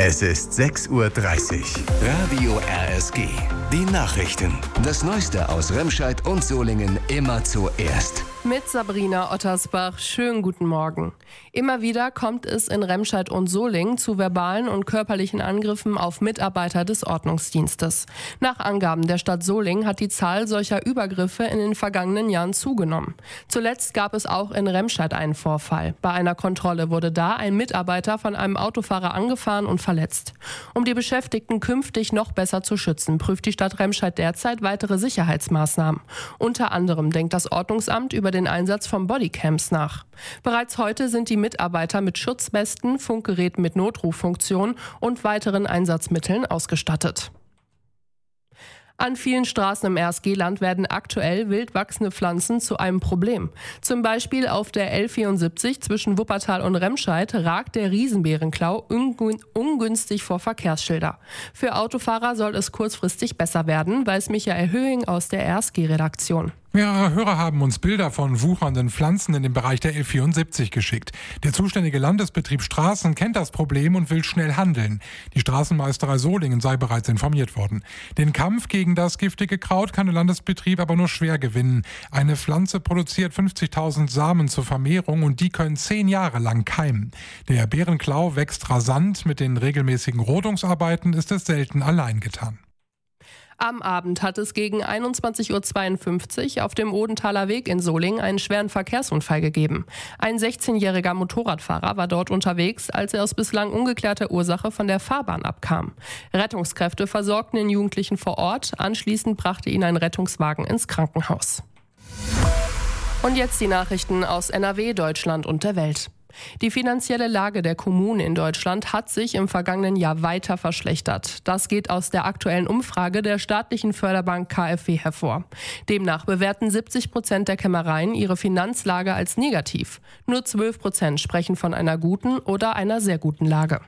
Es ist 6:30 Uhr. Radio RSG. Die Nachrichten. Das Neueste aus Remscheid und Solingen immer zuerst. Mit Sabrina Ottersbach. Schönen guten Morgen. Immer wieder kommt es in Remscheid und Solingen zu verbalen und körperlichen Angriffen auf Mitarbeiter des Ordnungsdienstes. Nach Angaben der Stadt Solingen hat die Zahl solcher Übergriffe in den vergangenen Jahren zugenommen. Zuletzt gab es auch in Remscheid einen Vorfall. Bei einer Kontrolle wurde da ein Mitarbeiter von einem Autofahrer angefahren und verletzt. Um die Beschäftigten künftig noch besser zu schützen, prüft die Stadt Remscheid derzeit weitere Sicherheitsmaßnahmen. Unter anderem denkt das Ordnungsamt über den Einsatz von Bodycams nach. Bereits heute sind die Mitarbeiter mit Schutzwesten, Funkgeräten mit Notruffunktion und weiteren Einsatzmitteln ausgestattet. An vielen Straßen im RSG-Land werden aktuell wild wachsende Pflanzen zu einem Problem. Zum Beispiel auf der L74 zwischen Wuppertal und Remscheid ragt der Riesenbeerenklau ungünstig vor Verkehrsschilder. Für Autofahrer soll es kurzfristig besser werden, weiß Michael Höhing aus der RSG-Redaktion. Mehrere Hörer haben uns Bilder von wuchernden Pflanzen in dem Bereich der L74 geschickt. Der zuständige Landesbetrieb Straßen kennt das Problem und will schnell handeln. Die Straßenmeisterei Solingen sei bereits informiert worden. Den Kampf gegen das giftige Kraut kann der Landesbetrieb aber nur schwer gewinnen. Eine Pflanze produziert 50.000 Samen zur Vermehrung und die können 10 Jahre lang keimen. Der Beerenklau wächst rasant. Mit den regelmäßigen Rodungsarbeiten ist es selten allein getan. Am Abend hat es gegen 21:52 Uhr auf dem Odenthaler Weg in Solingen einen schweren Verkehrsunfall gegeben. Ein 16-jähriger Motorradfahrer war dort unterwegs, als er aus bislang ungeklärter Ursache von der Fahrbahn abkam. Rettungskräfte versorgten den Jugendlichen vor Ort. Anschließend brachte ihn ein Rettungswagen ins Krankenhaus. Und jetzt die Nachrichten aus NRW, Deutschland und der Welt. Die finanzielle Lage der Kommunen in Deutschland hat sich im vergangenen Jahr weiter verschlechtert. Das geht aus der aktuellen Umfrage der staatlichen Förderbank KfW hervor. Demnach bewerten 70% der Kämmereien ihre Finanzlage als negativ. Nur 12% sprechen von einer guten oder einer sehr guten Lage.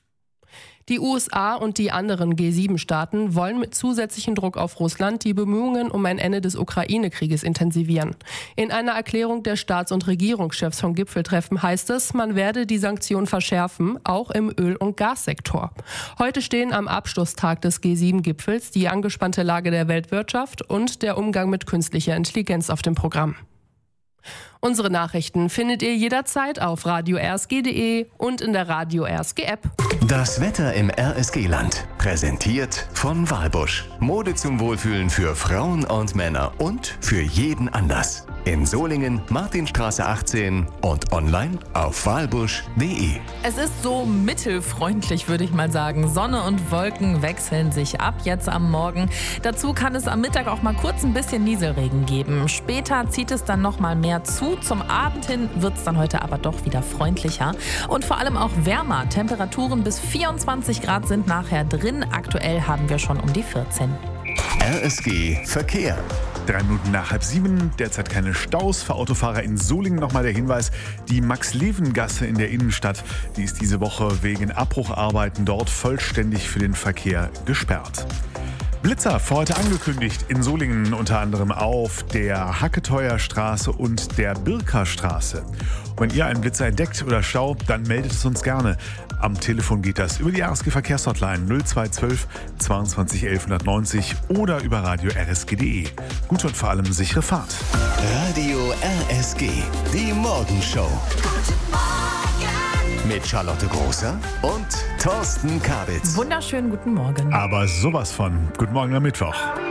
Die USA und die anderen G7-Staaten wollen mit zusätzlichem Druck auf Russland die Bemühungen um ein Ende des Ukraine-Krieges intensivieren. In einer Erklärung der Staats- und Regierungschefs vom Gipfeltreffen heißt es, man werde die Sanktionen verschärfen, auch im Öl- und Gassektor. Heute stehen am Abschlusstag des G7-Gipfels die angespannte Lage der Weltwirtschaft und der Umgang mit künstlicher Intelligenz auf dem Programm. Unsere Nachrichten findet ihr jederzeit auf radio-rsg.de und in der Radio RSG App. Das Wetter im RSG-Land. Präsentiert von Walbusch. Mode zum Wohlfühlen für Frauen und Männer und für jeden Anlass. In Solingen, Martinstraße 18 und online auf walbusch.de. Es ist so mittelfreundlich, würde ich mal sagen. Sonne und Wolken wechseln sich ab jetzt am Morgen. Dazu kann es am Mittag auch mal kurz ein bisschen Nieselregen geben. Später zieht es dann noch mal mehr zu. Zum Abend hin wird es dann heute aber doch wieder freundlicher und vor allem auch wärmer. Temperaturen bis 24 Grad sind nachher drin. Aktuell haben wir schon um die 14. RSG Verkehr. 3 Minuten nach 6:30, derzeit keine Staus. Für Autofahrer in Solingen nochmal der Hinweis, die Max-Leven-Gasse in der Innenstadt, die ist diese Woche wegen Abbrucharbeiten dort vollständig für den Verkehr gesperrt. Blitzer für heute angekündigt in Solingen, unter anderem auf der Hacketeuerstraße und der Birkerstraße. Wenn ihr einen Blitzer entdeckt oder staubt, dann meldet es uns gerne. Am Telefon geht das über die RSG Verkehrshotline 0212 22 1190 oder über radio-rsg.de. Gute und vor allem sichere Fahrt. Radio RSG, die Morgenshow. Guten Morgen. Mit Charlotte Großer und Thorsten Kabitz. Wunderschönen guten Morgen. Aber sowas von. Guten Morgen am Mittwoch.